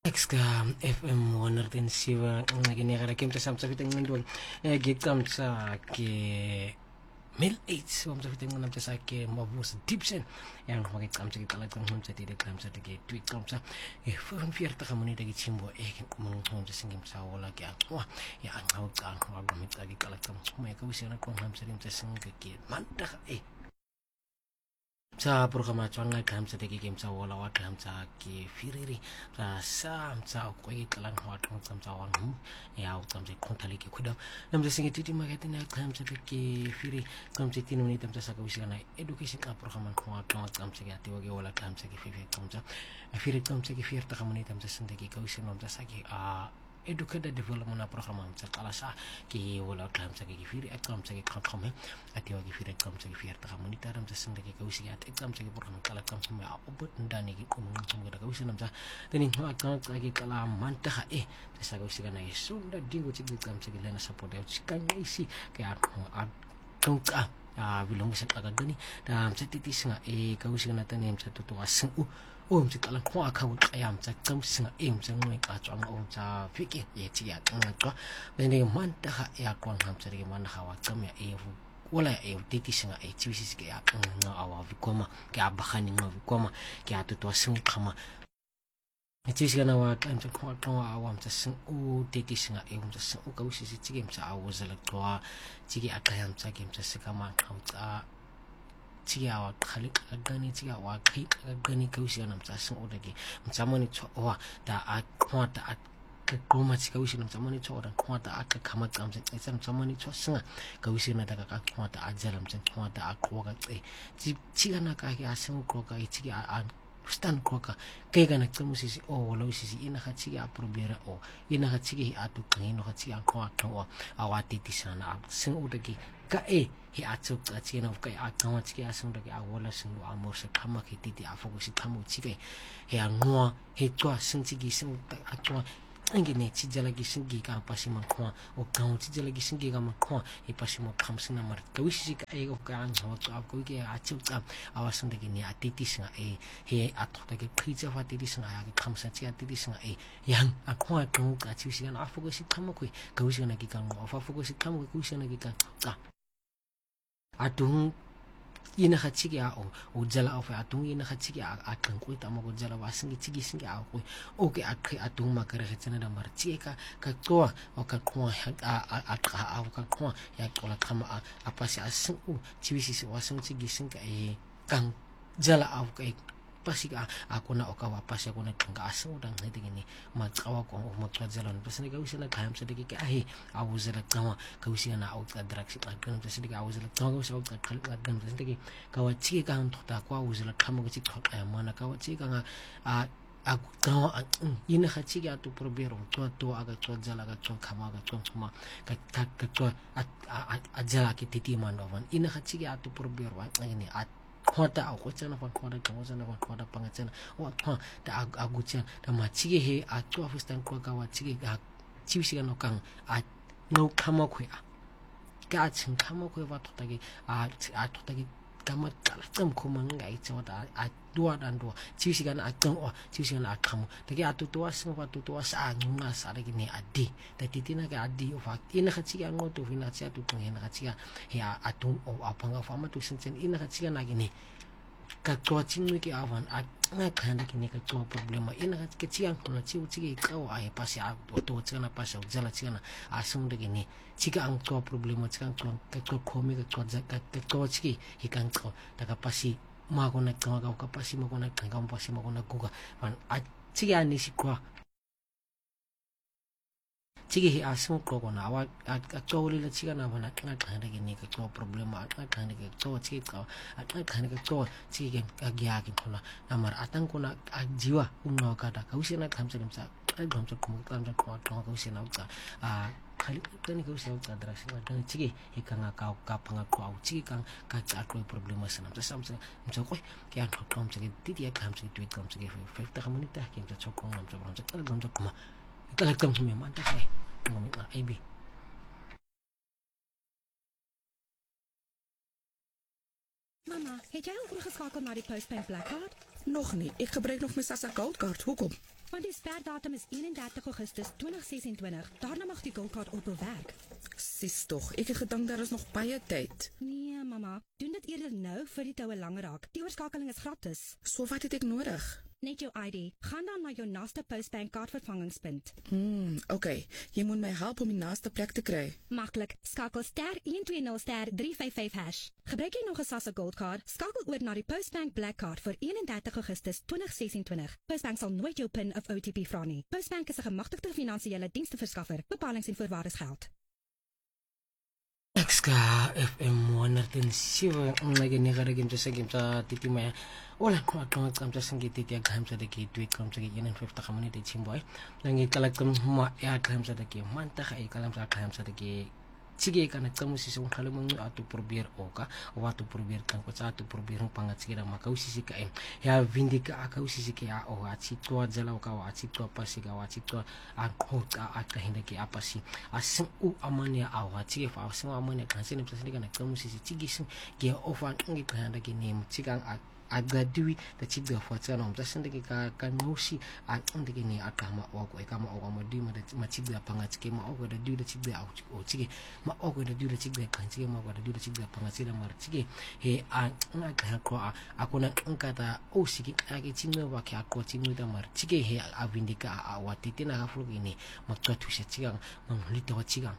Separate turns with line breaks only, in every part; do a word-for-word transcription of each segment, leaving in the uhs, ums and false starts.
Exka F M honderd en sewe ngenegela ke mtsa samtsa fiteng ndong ke tsamtsa ke mil eight so mtsa fiteng ngona mtsa ke mabus dipsen yang ho ke tsamtsa ke tala tsamtsa mtsa tide tsamtsa ke tweet tsamtsa e forty-four ka monita ke chimbo e ke kumong tsamtsa singim tsa wala ke a ya anga u tsa wa go mitsa ke tala tsamtsa mo ka usena ko mtsa mtsa singa ke manta e sa programa tswanga tlamtsa te ke mtsa wala wa tlamtsa ke firiri sa sa mtsa ko e tlang wa tlamtsa wa ngu ya u tlamtsa konthale ke khuda namtsa singe titi magate na tlamtsa te ke firi tlamtsa tino ni tlamtsa sa ka usana education ka programa ko wa tlamtsa ke atiwa ke wala tlamtsa ke fifi tlamtsa firi tlamtsa ke fir ta kamani tlamtsa sinde ke ka usana tlamtsa sa ke a educated development program mtsa kala sa ke wala tlamtsa ke firi tlamtsa ke khakkhome atiwa ke firi tlamtsa ke fir ta kamani ta tlamtsa sinde ke ka usana tlamtsa ke program kala tlamtsa me a obot ndani ke kumo mtsa ke ka usana tlamtsa teni wa tlamtsa ke kala manta e sa ka usana na isunda dingo tsi tlamtsa ke lena support ya tsikangisi ke a a tlamtsa a bilong sa ka gani da mtsa titi singa e ka usana tani mtsa to to asu o mtsa kala ko account ya mtsa tsamsinga e mtsa ngwe ka tswa o mtsa fiki ye tsi ya tswa bene manta ya kwa mtsa ke mana ha wa tsamya e wala e titi singa e tsibisi ke ya nga awa vikoma ke abagani nga vikoma ke atoto singa khama tsibisi kana wa tantsa kwa twa awa mtsa sing o titi singa e mtsa sing o ka usisi tsike mtsa awu zela twa tsike akaya mtsa ke mtsa sika ma khawtsa tia wa khalik gani tia wa khik gani ka usina mtsa sing o dake mtsa mani tswa wa da a khwata a koma tsika usina mtsa mani tswa da khwata a khama tsamtsa tsa mtsa mani tswa singa ka usina daga ka khwata a jela mtsa khwata a khoga tse tsi kana ka ke a sing ko ka itsi a stan koka ke kana tsamusisi o wala usisi ina khatsi ya probera o ina khatsi a tu kino khatsi a kwa kwa a wa titi sana sing o dake ka e he atso tsi na ka a tsawa tsi a sing dake a wala sing o amor se khama ke titi a fokusi khamo tsi ke he a ngwa he tswa sing tsi gi sing a tswa ngene tsi jala gi sing gi ka pasi ma khwa o ka tsi jala gi sing gi ka ma khwa e pasi mo khamsina mar ka usisi ka e o ka an ho tswa ko ke a tsi tsa a wa sing dake ni a titi singa e he a thota ke khitsa fa titi singa ya ke khamsa tsi a titi singa e yang a khwa ka ka tsi usisi na a fokusi khamo ko ka usisi na ki ka ngo fa fokusi khamo ko usisi na ki ka tsa atung ina khatsi ya o o jala o fa atung ina khatsi ya a kan ko ta mo ko jala wa singi tsi singi a ko o ke a khe atung ma kare khetsena da mar tsi ka ka tsoa o ka khwa a a a a ka khwa ya qola khama a pasi a sing o tsi bisi wa sing tsi singa e kan jala a ka pasi ka a kona o ka wa pasi a kona kanga a sing o dang ngete ni ma tsawa ko mo tswa jala no pasi ka usina ka hamsa de ke a he a uzela tsawa ka usina na o ka drugs ka kan pasi ka uzela tsawa ka usila ka khal ka kan pasi ke ka wa tsi ka han thota kwa uzela khamo ke tsi khaka ya mana ka wa tsi ka nga a a tsawa ina khatsi ya tu probero tswa to aga tswa jala ka tswa khama ka tswa tsuma ka ka ka tswa a jala ke titi mano van ina khatsi ya tu probero wa ngene a khwata a go tsena fa khwata ka go tsena fa khwata pa tsena wa khwa da a go tsena da ma tsi he a tswa fustan kwa ka wa tsi ga tsi ka no kang a no khama khwe a ka tsin khama khwe wa thota ke a a thota ke ka ma tsala tsam khoma nga i tswa da a dua dan dua tsi ka na a tsang o tsi ka na a khamo da ke a tu to sing fa tu to sa nga sa re ke ne a di da titina ka a di o fa ina ka tsi ka ngo to fina tsi a tu tong ina ka tsi ka he a a tu o a panga fa ma tu sin sin ina ka tsi ka na ke ne ka tswa tsingwe ke a van a nga khanda ke ne ka tswa problema ina ka ke tsi ang tona tsi u tsi ke ka a e pasi a to tsi na pasi o jala tsi na a sing de ke ne tsi ka ang tswa problema tsi ka tswa ka tswa khomi ka tswa ka ka tswa tsi ke ka tswa da ka pasi ma ko na tswa ka ka pasi ma ko na ka ka pasi ma ko na kuga van a tsi ya ni si kwa tsi ke a sing ko ko na wa a tswa le tsi ka na bana ka khanda ke ne ka tswa problema a ka khanda ke tswa tsi ka a ka khanda ke tswa tsi ke ka gya ke khona na mar atang ko na a jiwa unwa ka ta ka usina khamsa khamsa ka ghamsa ko ka ka ko ka usina utsa a khali ka ni ka usina utsa dra sing ka tsi ke ka nga ka ka phanga ko tsi ka ka tsa ko problema sana tsa samsa mtsa ko ke a thotla mtsa ke titi ya khamsa ke tweet khamsa ke fe ta khamunita ke mtsa choko mtsa mtsa ka ghamsa kuma ka ka kam me man ta sai ngom a ab
Mama, het jy al oorgeskakel na die Postbank Black Card?
Nog nie. Ek gebruik nog my Sassa Gold Card. Hoekom?
Want die sperdatum is eenendertig Augustus twintig sesentwintig. Daarna mag die goldkaart ophou werk.
Sis tog, ek het gedink daar is nog baie tyd.
Nee, mama. Doen dit eerder nou vir die toue langer raak. Die oorskakeling is gratis.
So wat het ek nodig?
Net jou I D. Gaan dan na jou naaste Postbank kaartvervangingspunt.
Hmm, oké. Okay. Jy moet my help om die naaste plek te kry.
Maklik. Skakel ster een twee nul ster drie vyf vyf hash. Gebruik jy nog 'n SASSA Goldcard? Skakel oor na die Postbank Black Card vir eenendertig Augustus twintig sesentwintig. Postbank sal nooit jou PIN of O T P vra nie. Postbank is 'n gemagtigde finansiële diensverskaffer. Bepalings en voorwaardes geld.
X K F M honderd en sewe nge negara game tsa game tsa titima ola kwa kwa kwa tsa singe titi ya game tsa de ke tweet kwa tsa yen fifty ka minute chimboy nangi kala kam ma ya game tsa de ke manta ga ikala tsa game tsa de ke sige kana tsamu sisi ngkhale mo atu probeer oka o atu probeer kan ko tsa atu probeer panga tsira maka usisi ka em ya vindika aka usisi ke ya o atsi twa dzela ka wa atsi twa pasika wa atsi twa a khotsa a ka hinda ke apasi asin u amane a wa tsi fa asin amane kan sene tsa sindika na tsamu sisi tsigisin ke ofa ngi khanda ke nem tsigang a agadui da chigda fatsa no mtasinde ke ka kanusi a inde ke ni akama oko e kama oko modima da machigda panga tsike ma oko da du da chigda o tsike ma oko da du da chigda kan tsike ma oko da du da chigda panga tsike mar tsike he a na ka ko a akona nkata o siki ake tsinno ba ke akko tsinno da mar tsike he a vindika a watete na ga fulo ne matswathu se tsika ma lito wa tsika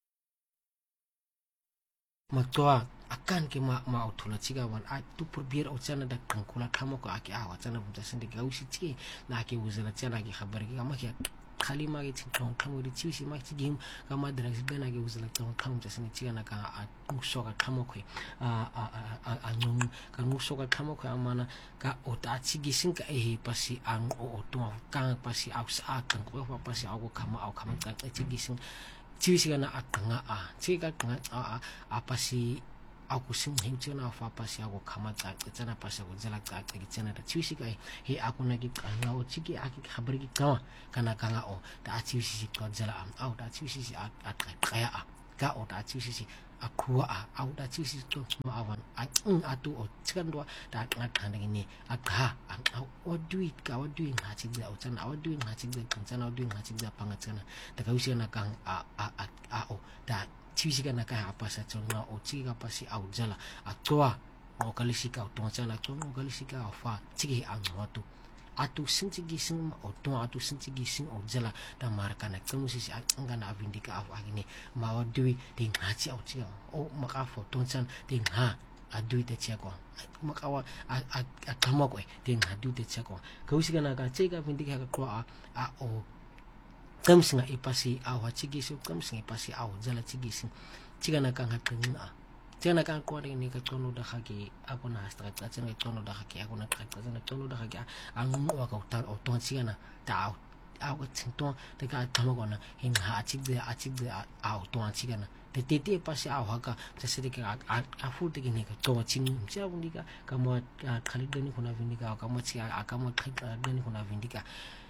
matwa akan ke ma ma autola chiga wan a tu probeer o tsana da kankula khamo ko ake a watsana bumta sinde ga usi tsi na ke uzela tsana ke khabar ke ma ke khali ma ke tsin khamo ri tsi ma tsi game ga ma dra tsi na ke uzela tsana khamo tsa sinde chiga na ka a uso ka khamo ko a a a a nyum ka uso ka khamo ko amana ka o ta tsi gisin ka e pasi ang o to ka pasi au sa kan ko pa pasi au ko khamo au khamo ka tsi gisin tsi na akanga a tsi ka kanga a apa si aku sing himtsena fa pasi aku khama tsa tsena pasi aku zela tsa ke tsena da tsi ka he aku na ki kanga o tsi ki aki khabar ki kawa kana kanga o da tsi si ko zela am au da tsi si a a kaya a ka o da tsi si aku a au da tsi si to ma awan a ng atu o tsikan do da ka khanda ni akha o duit ka o duit ha tsi da o tsana o duit ha tsi da tsana o duit ha tsi da panga tsana da ka usi na kang a a a o da tsi ka na ka apa sa tsona o tsi ka pasi au zela a toa o kalisika o to tsana to o kalisika o fa tsi a ngwatu atu sinti gising o to atu sinti gising o zela da marka na kamu sisi angana avindika afu agini ma o dui ding hachi o tsi o maka fo to tsan ding ha adui te tsia ko makawa a a kama ko ding ha du te tsia ko kausika na ka tsika vindika ka ko a a o kamsinga ipasi a wa chigisi kamsinga ipasi a o zela chigisi chiga na ka ngakina tsena ka ko re ni ka tsono da khaki ako na stra tsa tsena tsono da khaki ako na ka tsena tsono da khaki a ngu wa ka ta o to tsina ta a o tsinto te ka tamo kona hin ha chigde a chigde a o to tsigana te te te pasi a wa ka tse de ka a fu te ni ka to tsin tsia bundika ka mo khali deni khona vindika ka mo tsia a ka mo khika deni khona vindika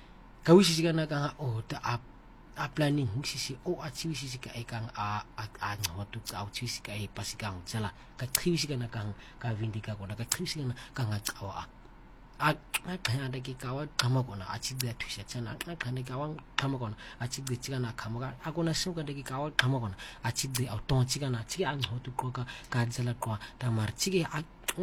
ka wishi sigana ka o ta a a planning sisi o a tsi sisi ka ekang a a a ngotu ka o tsi ka e pasikang tsela ka tsi kana kang ka vindika kona ka tsi kana kanga tsawa a a kana da ke kawa kama kona a tsi da thusa tsana a kana kawa kama kona a tsi da tsana kama ka a kona sim ka da ke kawa kama kona a tsi da o ton tsi kana tsi a ngotu ko ka ka tsela ko ta mar tsi a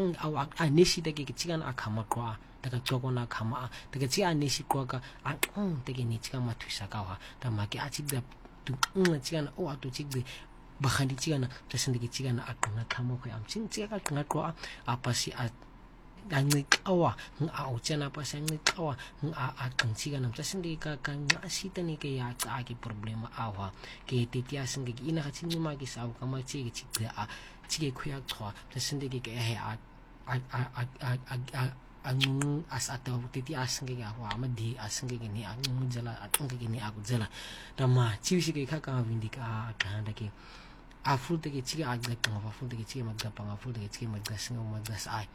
a a neshi da ke tsi kana a kama ko daga chokona khama daga chi aneshi ko ka a ng tege ni chika mathusa ka wa ta ma ke a chi da tu ng chika na o atu chi de bakhandi chika na tasinde ke chika na akna khama ko am chin chika ka nga ko a pasi a gangi kawa ng a o chana pasi ng kawa ng a a kang chika na tasinde ka ka nga sita ni ke ya ka ki problema awa ke titia singe ina ka chin ma ki sa ka ma chi ki chi a chi ke khuya chwa tasinde ke ke he a a a a a ang as ataw titi asang ke ako amadi asang ke ni ang jala atang ke ni ako jala tama chiwi ke ka ka vindika ka ndake aful te ke chiga agda ka aful te ke chiga magda pang aful te ke chiga magda singa magda sai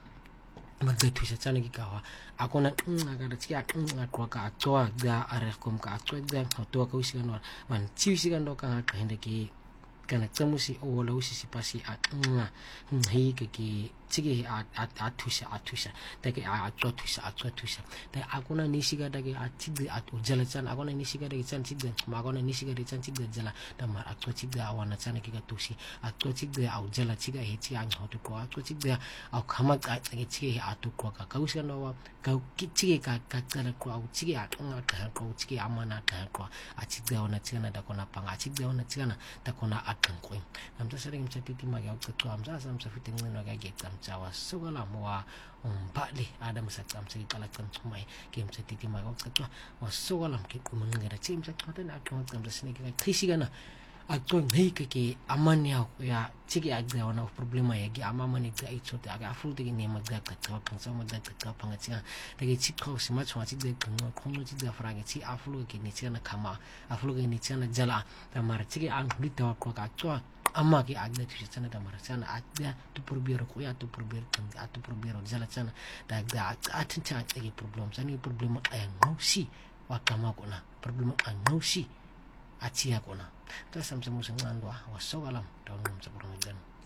magda tuisa chana ki kawa ako na nga da chiga nga kwa ka atwa da are kom ka atwa da atwa ka usiga no man chiwi ka ndo ka ka ndake kana tsamusi o wala usi pasi a nga hi ke ke chiki a a thusa a thusa take a tlo thusa a tlo thusa ta akona nishiga take a chigde a ujala chan akona nishiga de chan chigde ma akona nishiga de chan chigde jala ta mar a tlo chigde a wana chan ki ga tusi a tlo chigde a ujala chiga he chi a ngho to ko a tlo chigde a khama ka ke chigi a to ko ka ka usa no wa ka chigi ka ka tsala ko a chigi a nga ka ko chigi amana ka ko a chigde wana chana da kona panga chigde wana chana ta kona a kan ko namta sering mchati ma ga ko amsa samsa fiting no ga ge kamcha wa sugala mo umbali ada masakam sa kalakam mai game sa titi ma ko wa sugala ke kumangera chim sa kota na ko kam sa sini ka khisigana akto ngai ke ke amanya ya chigi agda wana problema ya gi amama ni ga icho ta ga afu de ni ma ga ka ka kan sa ma ga ka panga cha de ge chikho si ma chwa chig de kan ko no chig da fra ge chi afu ge ni cha na kama afu ge ni cha na jala ta mar chigi ang ni ta ko ka chwa amma ki agda tu sana da mara sana agda tu probiro ko ya tu probiro kan tu probiro jala sana da ga atin cha ke problem sani problem ay ngausi wa kama ko na problem ay ngausi achia ko na ta sam sam musang andwa wa so alam daun sa burung dan